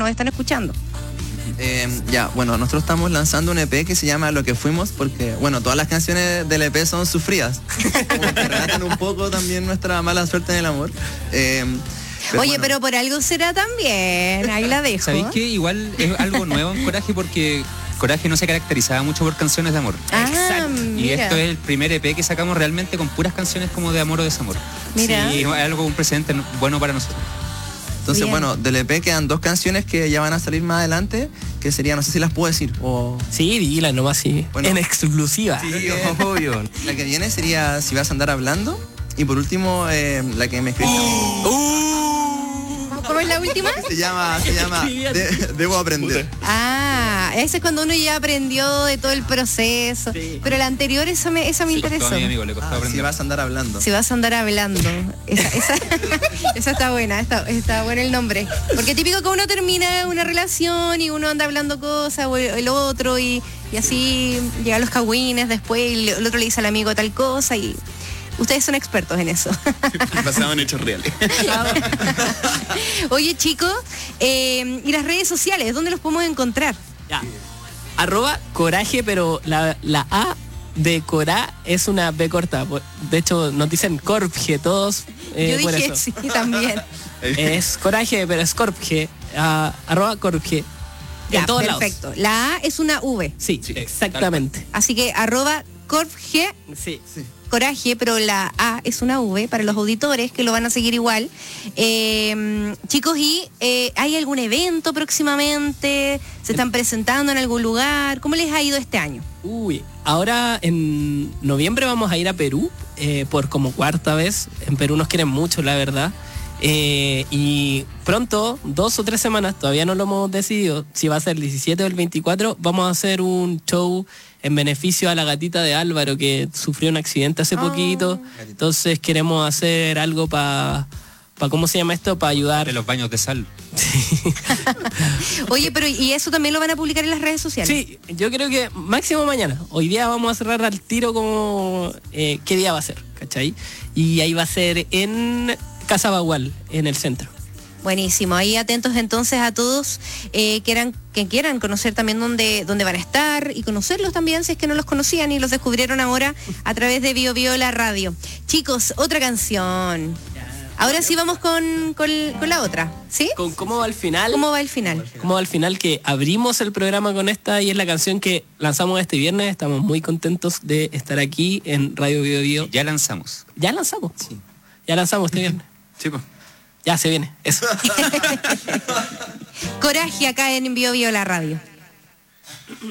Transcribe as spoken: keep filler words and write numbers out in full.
nos están escuchando. Eh, ya, bueno, nosotros estamos lanzando un E P que se llama Lo que fuimos, porque, bueno, todas las canciones del E P son sufridas, como que relatan un poco también nuestra mala suerte en el amor. Eh, pero Oye, bueno. pero por algo será también, ahí la dejo. ¿Sabéis que igual es algo nuevo en Coraje? Porque Coraje no se caracterizaba mucho por canciones de amor. Ah, Exacto. Y mira. esto es el primer E P que sacamos realmente con puras canciones como de amor o desamor. Mira. Sí, es algo, un precedente bueno para nosotros. Entonces, Bien. bueno, del E P quedan dos canciones que ya van a salir más adelante, que sería, no sé si las puedo decir, o... Sí, dila nomás, sí. Bueno. En exclusiva. Sí, obvio. La que viene sería Si vas a andar hablando, y por último, eh, la que me escribió... ¿Cómo es la última? Se llama, se llama de, Debo aprender. Ah, ese es cuando uno ya aprendió de todo el proceso. Sí. Pero la anterior, esa me, esa me sí, interesó. Costó a mi amigo, le costó Ah, aprender. Si vas a andar hablando. Si vas a andar hablando. Esa, esa, esa está buena, está, está bueno el nombre. Porque típico que uno termina una relación y uno anda hablando cosas, o el otro, y, y así llegan los cagüines después, y el otro le dice al amigo tal cosa, y... Ustedes son expertos en eso. Pasaban hechos reales. Oye, chicos, eh, ¿y las redes sociales? ¿Dónde los podemos encontrar? Ya. Arroba Coraje, pero la, la A de Corá es una B corta. De hecho, nos dicen Corpge todos. Eh, Yo por dije eso. sí, también. Es Coraje, pero es Corpge. Uh, arroba Corpge. Ya, en todos perfecto. lados. La A es una V. Sí, sí, exactamente. Así que arroba Corpge. Sí, sí. Coraje, pero la A es una V para los auditores que lo van a seguir igual. Eh, chicos, ¿y eh, hay algún evento próximamente? ¿Se están presentando en algún lugar? ¿Cómo les ha ido este año? Uy, ahora en noviembre vamos a ir a Perú eh, por como cuarta vez. En Perú nos quieren mucho, la verdad. Eh, y pronto, dos o tres semanas, todavía no lo hemos decidido, si va a ser el diecisiete o el veinticuatro, vamos a hacer un show en beneficio a la gatita de Álvaro, que sufrió un accidente hace Oh. poquito. Entonces queremos hacer algo para, pa, ¿cómo se llama esto? Para ayudar. De los baños de sal. Oye, pero ¿y eso también lo van a publicar en las redes sociales? Sí, yo creo que máximo mañana. Hoy día vamos a cerrar al tiro como eh, qué día va a ser, ¿cachai? Y ahí va a ser en Casa Bagual, en el centro. Buenísimo, ahí atentos entonces a todos eh, que, eran, que quieran conocer también dónde, dónde van a estar y conocerlos también si es que no los conocían y los descubrieron ahora a través de Bio Bio la radio. Chicos, otra canción. Ahora sí vamos con, con, con la otra, ¿sí? ¿Con cómo va el final? ¿Cómo va el final? ¿Cómo va el final? Que abrimos el programa con esta y es la canción que lanzamos este viernes. Estamos muy contentos de estar aquí en Radio Bio Bio. Ya lanzamos. ¿Ya lanzamos? Sí. Ya lanzamos este viernes. Sí, pues. Ya se viene, eso. Coraje acá en Bio Bio la radio.